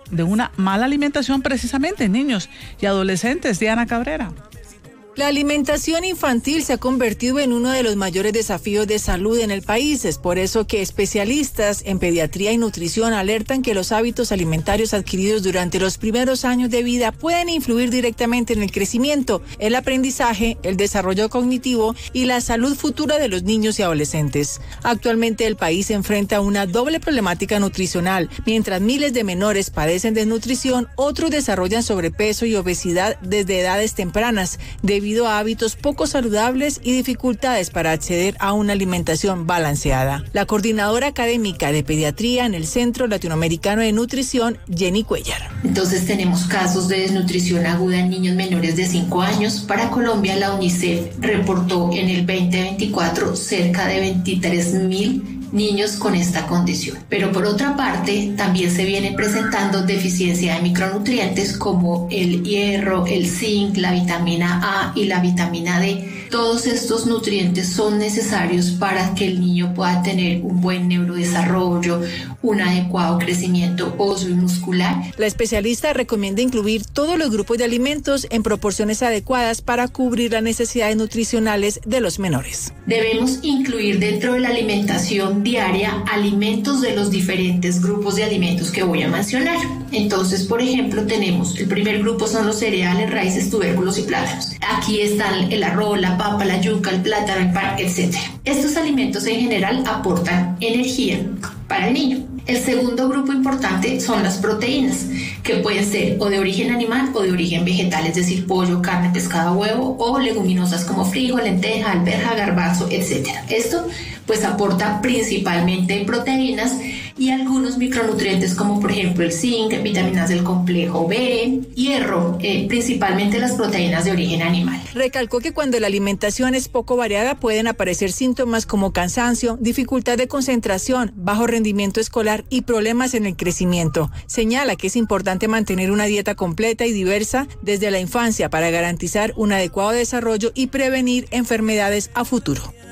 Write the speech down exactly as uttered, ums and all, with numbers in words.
de una mala alimentación precisamente en niños y adolescentes. Diana Cabrera. La alimentación infantil se ha convertido en uno de los mayores desafíos de salud en el país. Es por eso que especialistas en pediatría y nutrición alertan que los hábitos alimentarios adquiridos durante los primeros años de vida pueden influir directamente en el crecimiento, el aprendizaje, el desarrollo cognitivo y la salud futura de los niños y adolescentes. Actualmente el país enfrenta una doble problemática nutricional. Mientras miles de menores padecen desnutrición, otros desarrollan sobrepeso y obesidad desde edades tempranas, debido a hábitos poco saludables y dificultades para acceder a una alimentación balanceada. La coordinadora académica de pediatría en el Centro Latinoamericano de Nutrición, Jenny Cuellar. Entonces tenemos casos de desnutrición aguda en niños menores de cinco años. Para Colombia, la UNICEF reportó en el veinte veinticuatro cerca de veintitrés mil niños con esta condición. Pero por otra parte, también se viene presentando deficiencia de micronutrientes como el hierro, el zinc, la vitamina A y la vitamina D. Todos estos nutrientes son necesarios para que el niño pueda tener un buen neurodesarrollo, un adecuado crecimiento óseo y muscular. La especialista recomienda incluir todos los grupos de alimentos en proporciones adecuadas para cubrir las necesidades nutricionales de los menores. Debemos incluir dentro de la alimentación diaria alimentos de los diferentes grupos de alimentos que voy a mencionar. Entonces, por ejemplo, tenemos el primer grupo son los cereales, raíces, tubérculos y plátanos. Aquí están el arroz, la papa, la yuca, el plátano, el pan, etcétera. Estos alimentos en general aportan energía para el niño. El segundo grupo importante son las proteínas, que pueden ser o de origen animal o de origen vegetal, es decir, pollo, carne, pescado, huevo, o leguminosas como frijol, lenteja, alberja, garbanzo, etcétera. Esto pues aporta principalmente proteínas y algunos micronutrientes como por ejemplo el zinc, vitaminas del complejo B, hierro, eh, principalmente las proteínas de origen animal. Recalcó que cuando la alimentación es poco variada pueden aparecer síntomas como cansancio, dificultad de concentración, bajo rendimiento escolar y problemas en el crecimiento. Señala que es importante mantener una dieta completa y diversa desde la infancia para garantizar un adecuado desarrollo y prevenir enfermedades a futuro.